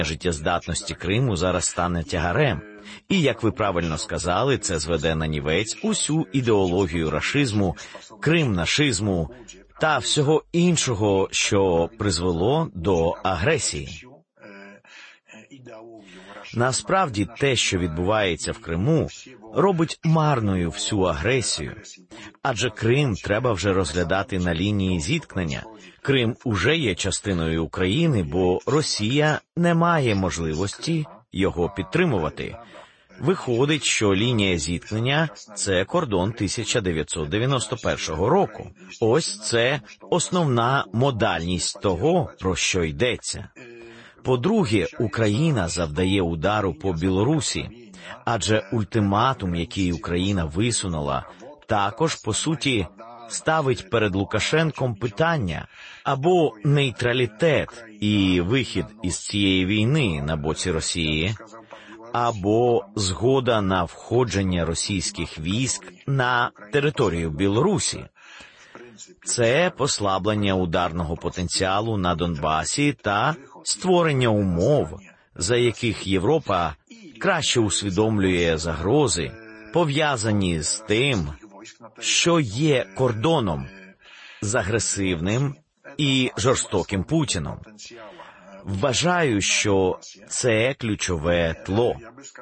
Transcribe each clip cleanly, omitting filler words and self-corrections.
життєздатності Криму зараз стане тягарем. І, як ви правильно сказали, це зведе на нівець усю ідеологію рашизму, кримнашизму та всього іншого, що призвело до агресії. Насправді, те, що відбувається в Криму, робить марною всю агресію. Адже Крим треба вже розглядати на лінії зіткнення. Крим уже є частиною України, бо Росія не має можливості його підтримувати. Виходить, що лінія зіткнення – це кордон 1991 року. Ось це основна модальність того, про що йдеться. По-друге, Україна завдає удару по Білорусі, адже ультиматум, який Україна висунула, також, по суті, ставить перед Лукашенком питання або нейтралітет і вихід із цієї війни на боці Росії, або згода на входження російських військ на територію Білорусі. Це послаблення ударного потенціалу на Донбасі та створення умов, за яких Європа краще усвідомлює загрози, пов'язані з тим, що є кордоном з агресивним і жорстоким Путіном. Вважаю, що це ключове тло.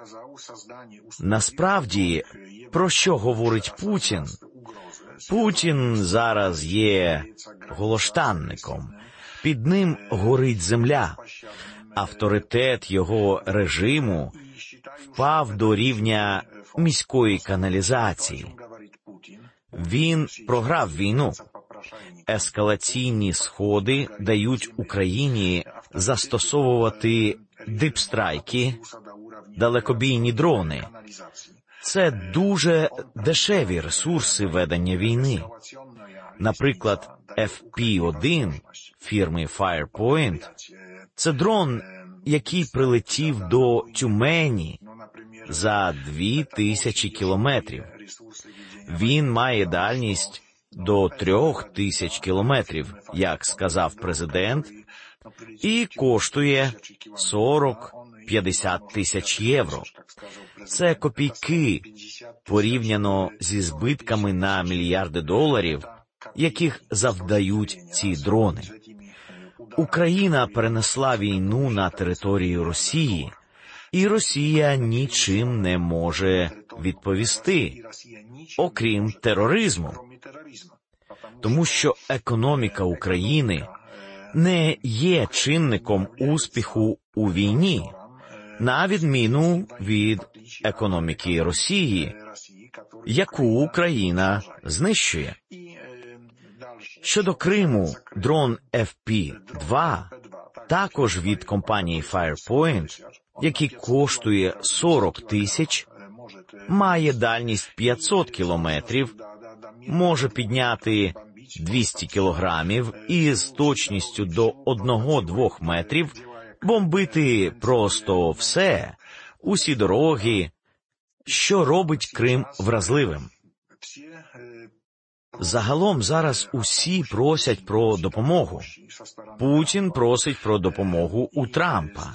Насправді, про що говорить Путін? Путін зараз є голоштанником. Під ним горить земля. Авторитет його режиму впав до рівня міської каналізації. Він програв війну. Ескалаційні сходи дають Україні застосовувати дипстрайки, далекобійні дрони. Це дуже дешеві ресурси ведення війни. Наприклад, FP-1 фірми Firepoint – це дрон, який прилетів до Тюмені за 2000 кілометрів. Він має дальність до 3000 кілометрів, як сказав президент, і коштує 40-50 тисяч євро. Це копійки порівняно зі збитками на мільярди доларів, яких завдають ці дрони. Україна перенесла війну на територію Росії, і Росія нічим не може відповісти, окрім тероризму. Тому що економіка України не є чинником успіху у війні, на відміну від економіки Росії, яку Україна знищує. Щодо Криму, дрон FP-2, також від компанії Firepoint, який коштує 40 тисяч, має дальність 500 кілометрів, може підняти 200 кілограмів і з точністю до 1-2 метрів бомбити просто все, усі дороги, що робить Крим вразливим. Загалом зараз усі просять про допомогу. Путін просить про допомогу у Трампа.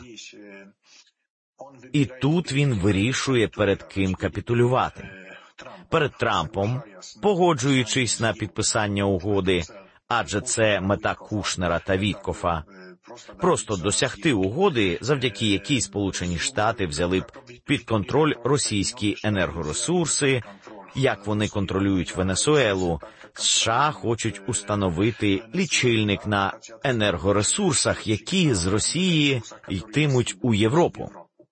І тут він вирішує, перед ким капітулювати. Перед Трампом, погоджуючись на підписання угоди, адже це мета Кушнера та Віткофа, просто досягти угоди, завдяки якій Сполучені Штати взяли б під контроль російські енергоресурси, як вони контролюють Венесуелу. США хочуть установити лічильник на енергоресурсах, які з Росії йтимуть у Європу.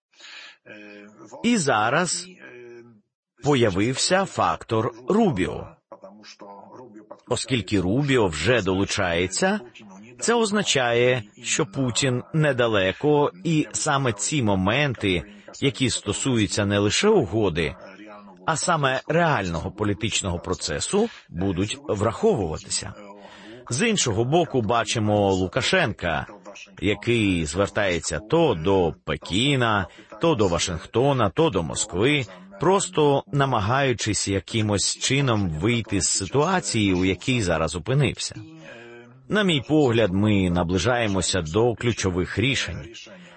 І зараз появився фактор Рубіо. Оскільки Рубіо вже долучається, це означає, що Путін недалеко, і саме ці моменти, які стосуються не лише угоди, а саме реального політичного процесу, будуть враховуватися. З іншого боку, бачимо Лукашенка, який звертається то до Пекіна, то до Вашингтона, то до Москви, просто намагаючись якимось чином вийти з ситуації, у якій зараз опинився. На мій погляд, ми наближаємося до ключових рішень.